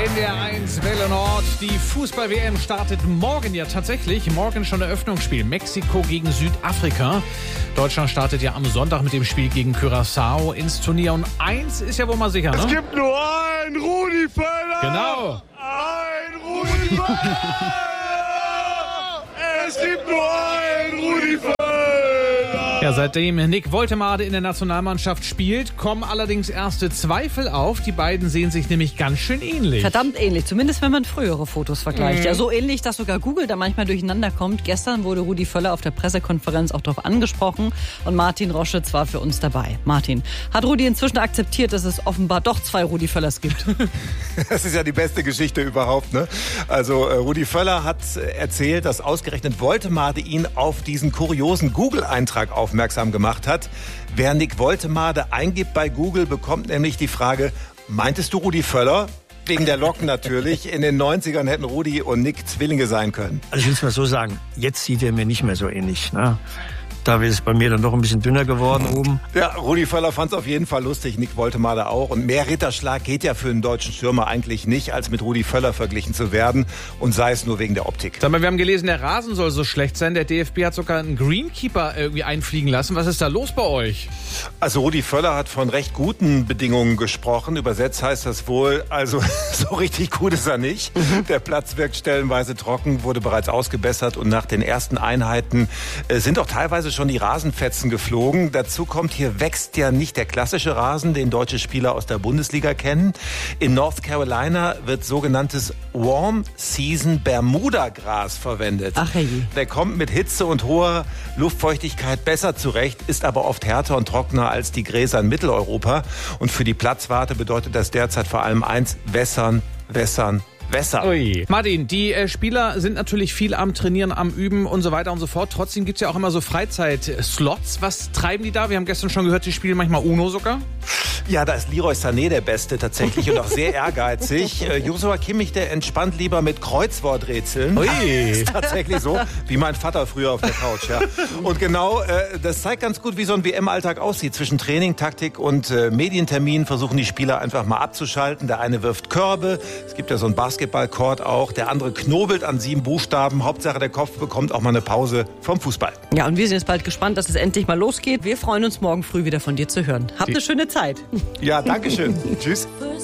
NDR 1 Welle Nord. Die Fußball-WM startet morgen ja tatsächlich. Morgen schon Eröffnungsspiel. Mexiko gegen Südafrika. Deutschland startet ja am Sonntag mit dem Spiel gegen Curaçao ins Turnier. Und eins ist ja wohl mal sicher, ne? Es gibt nur einen Rudi Völler! Genau. Ein Rudi Völler! Es gibt nur einen Rudi Völler! Ja, seitdem Nick Woltemade in der Nationalmannschaft spielt, kommen allerdings erste Zweifel auf. Die beiden sehen sich nämlich ganz schön ähnlich. Verdammt ähnlich, zumindest wenn man frühere Fotos vergleicht. Ja, so ähnlich, dass sogar Google da manchmal durcheinander kommt. Gestern wurde Rudi Völler auf der Pressekonferenz auch darauf angesprochen und Martin Roschitz war für uns dabei. Martin, hat Rudi inzwischen akzeptiert, dass es offenbar doch zwei Rudi Völlers gibt? Das ist ja die beste Geschichte überhaupt, ne? Also Rudi Völler hat erzählt, dass ausgerechnet Woltemade ihn auf diesen kuriosen Google-Eintrag aufmerksam gemacht hat. Wer Nick Woltemade eingibt bei Google, bekommt nämlich die Frage, meintest du Rudi Völler? Wegen der Locken natürlich. In den 90ern hätten Rudi und Nick Zwillinge sein können. Also ich will es mal so sagen, jetzt sieht er mir nicht mehr so ähnlich, ne? Da ist es bei mir dann doch ein bisschen dünner geworden oben. Ja, Rudi Völler fand es auf jeden Fall lustig, Nick Woltemade auch. Und mehr Ritterschlag geht ja für einen deutschen Stürmer eigentlich nicht, als mit Rudi Völler verglichen zu werden. Und sei es nur wegen der Optik. Sag mal, wir haben gelesen, der Rasen soll so schlecht sein. Der DFB hat sogar einen Greenkeeper irgendwie einfliegen lassen. Was ist da los bei euch? Also Rudi Völler hat von recht guten Bedingungen gesprochen. Übersetzt heißt das wohl, also so richtig gut ist er nicht. Der Platz wirkt stellenweise trocken, wurde bereits ausgebessert. Und nach den ersten Einheiten sind auch teilweise schon die Rasenfetzen geflogen. Dazu kommt, hier wächst ja nicht der klassische Rasen, den deutsche Spieler aus der Bundesliga kennen. In North Carolina wird sogenanntes Warm Season Bermuda Gras verwendet. Ach je. Der kommt mit Hitze und hoher Luftfeuchtigkeit besser zurecht, ist aber oft härter und trockener als die Gräser in Mitteleuropa. Und für die Platzwarte bedeutet das derzeit vor allem eins: wässern, wässern, Wässer. Ui. Martin, die Spieler sind natürlich viel am Trainieren, am Üben und so weiter und so fort. Trotzdem gibt es ja auch immer so Freizeit-Slots. Was treiben die da? Wir haben gestern schon gehört, die spielen manchmal Uno sogar. Ja, da ist Leroy Sané der Beste tatsächlich und auch sehr ehrgeizig. Joshua Kimmich, der entspannt lieber mit Kreuzworträtseln. Ui. Ist tatsächlich so, wie mein Vater früher auf der Couch. Ja. Und genau, das zeigt ganz gut, wie so ein WM-Alltag aussieht. Zwischen Training, Taktik und Medientermin versuchen die Spieler einfach mal abzuschalten. Der eine wirft Körbe, es gibt ja so ein Basketballcourt auch. Der andere knobelt an 7 Buchstaben. Hauptsache, der Kopf bekommt auch mal eine Pause vom Fußball. Ja, und wir sind jetzt bald gespannt, dass es endlich mal losgeht. Wir freuen uns, morgen früh wieder von dir zu hören. Habt eine schöne Zeit. Ja, danke schön. Tschüss.